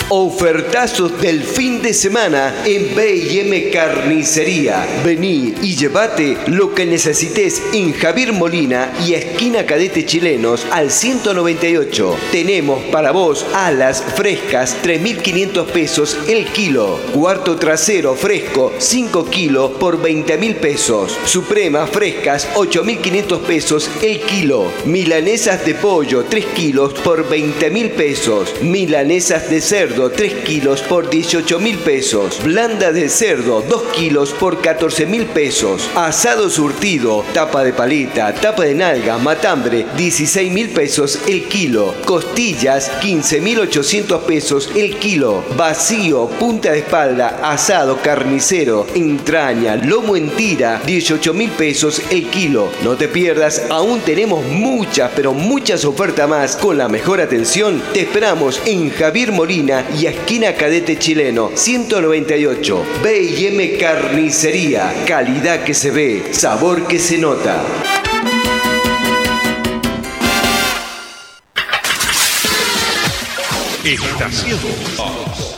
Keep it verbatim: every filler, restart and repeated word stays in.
Ofertazos del fin de semana en B y M Carnicería. Vení y llevate lo que necesites en Javier Molina y esquina Cadete Chilenos al ciento noventa y ocho. Tenemos para vos alas frescas, tres mil quinientos pesos el kilo. Cuarto trasero fresco, cinco kilos por veinte mil pesos. Supremas frescas, ocho mil quinientos pesos el kilo. Milanesas de pollo, tres kilos por veinte mil pesos. Milanesas de cerdo, tres kilos por dieciocho mil pesos. Blanda de cerdo, dos kilos por catorce mil pesos. Asado surtido, tapa de paleta, tapa de nalga, matambre, dieciséis mil pesos el kilo. Costillas, quince mil ochocientos pesos el kilo. Vacío, punta de espalda, asado carnicero, entraña, lomo en tira, dieciocho mil pesos el kilo. No te pierdas, aún tenemos muchas, pero muchas ofertas más. Con la mejor atención, te esperamos en Javier Molina y esquina Cadete Chileno, ciento noventa y ocho. B y M Carnicería. Calidad que se ve, sabor que se nota. Estación dos.